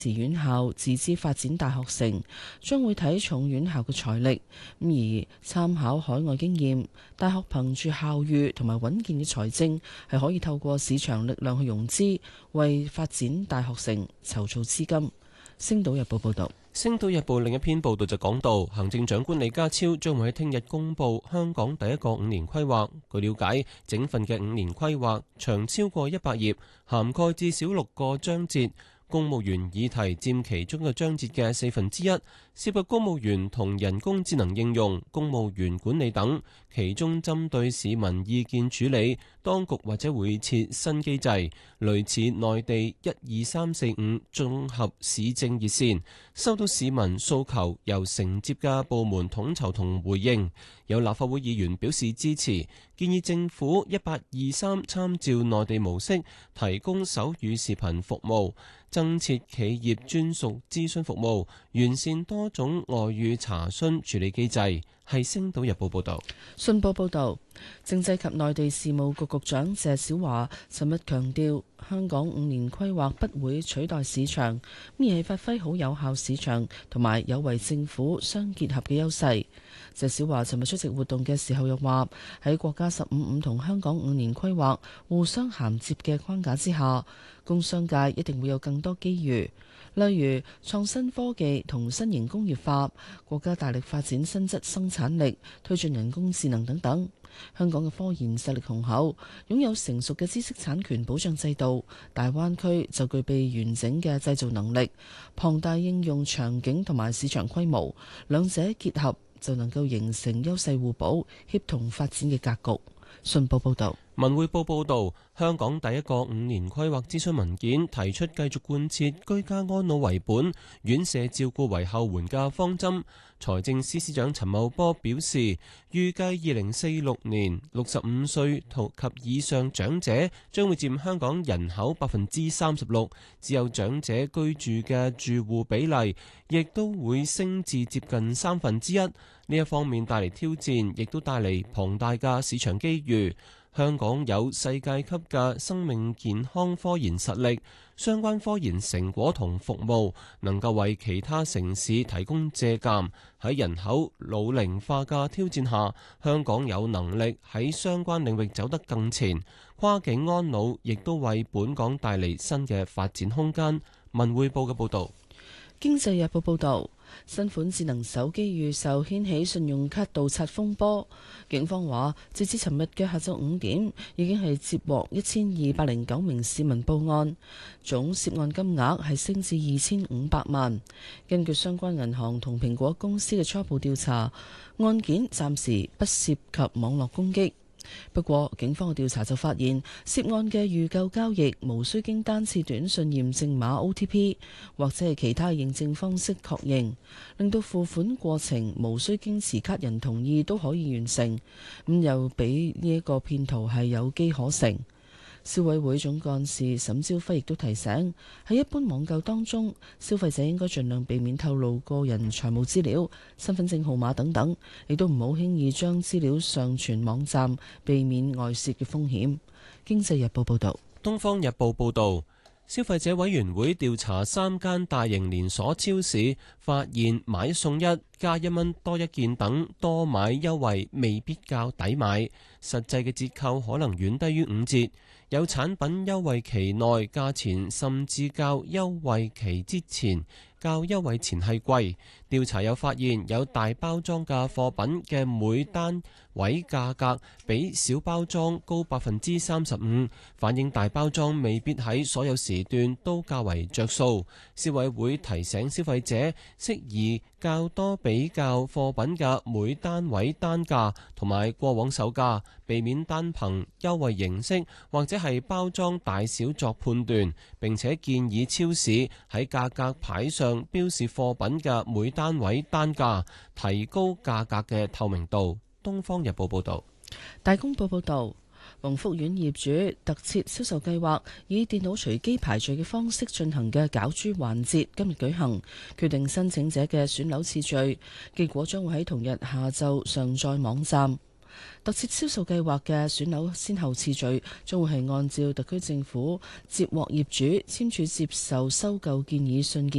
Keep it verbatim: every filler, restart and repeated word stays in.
持院校自資發展大學城，將會睇重院校嘅財力，咁而參考海外經驗，大學憑住校譽同埋穩健嘅財政，係可以透過市場力量去融資，為發展大學城籌措資金。星島日報報道。 星島日報另一篇報道就講到，行政長官李家超將會喺聽日公布香港第一個五年規劃。據了解，整份嘅五年規劃長超過一百頁，涵蓋至少六個章節。公務員議題佔其中嘅章節嘅四分之一，涉及公務員同人工智能應用、公務員管理等。其中針對市民意見處理，當局或者會設新機制，類似內地一二三四五綜合市政熱線，收到市民訴求，由承接嘅部門統籌同回應。有立法會議員表示支持，建議政府一八二三參照內地模式，提供手語視頻服務，增設企業專屬諮詢服務，完善多種外語查詢處理機制。係《星島日報》報導。 信報報導，政制及內地事務局局長謝小華尋日強調，香港五年規劃不會取代市場，而係發揮好有效市場同埋有為政府相結合嘅優勢。謝小華尋日出席活動嘅時候又話，喺國家十五五同香港五年規劃互相銜接嘅框架之下，工商界一定會有更多機遇。例如創新科技同新型工業化，國家大力發展新質生產力，推進人工智能等等。香港嘅科研實力雄厚，擁有成熟嘅知識產權保障制度，大灣區就具備完整嘅製造能力、龐大應用場景同埋市場規模，兩者結合就能夠形成優勢互補、協同發展嘅格局。信報報導。 文匯報報導，香港第一個五年規劃諮詢文件提出繼續貫徹居家安老為本、院舍照顧為後援嘅方針。財政司司長陳茂波表示，預計二零四六年六十五歲及以上長者將會佔香港人口百分之三十六，只有長者居住嘅住戶比例亦都會升至接近三分之一。呢一方面帶嚟挑戰，亦都帶嚟龐大嘅市場機遇。香港有世界級嘅生命健康科研實力，相關科研成果同服務能夠為其他城市提供借鑑。喺人口老齡化嘅挑戰下，香港有能力喺相關領域走得更前。跨境安老亦都為本港帶嚟新嘅發展空間。文匯報嘅報導。 經濟日報報導，新款智能手機預售掀起信用卡盜刷風波。警方話，截至尋日嘅下晝五點，已經係接獲一千二百零九名市民報案，總涉案金額係升至二千五百萬。根據相關銀行同蘋果公司嘅初步調查，案件暫時不涉及網絡攻擊。不過，警方嘅調查就發現，涉案嘅預購交易無需經單次短信驗證碼 O T P 或者係其他認證方式確認，令到付款過程無需經持卡人同意都可以完成，咁又俾呢一個騙徒係有機可乘。消委會總幹事沈朝輝亦都提醒，喺一般網購當中，消費者應該盡量避免透露個人財務資料、身份證號碼等等，亦都唔好輕易將資料上傳網站，避免外泄嘅風險。經濟日報報道。 東方日報報道，消費者委員會調查三間大型連鎖超市，發現買一送一、加一蚊多一件等多買優惠未必較抵買，實際嘅折扣可能遠低於五折。有產品優惠期內價錢甚至較優惠期之前較優惠前係貴。調查又發現有大包裝嘅貨品嘅每單位價格比小包裝高百分之三十五，反映大包裝未必喺所有時段都較為着數。消委會提醒消費者適宜較多比較貨品嘅每單位單價同埋過往售價，避免單憑優惠形式或者係包裝大小作判斷，並且建議超市喺價格牌上標示貨品嘅每單位單價，提高價格嘅透明度。東方日報報道。 大公報報道，宏福苑業主特設銷售計劃以電腦隨機排序嘅方式進行嘅攪珠環節今日舉行，決定申請者嘅選樓次序，結果將會喺同日下晝上載網站。 特設銷售計劃嘅選樓先後次序將會係按照特區政府接獲業主簽署接受收購建議信件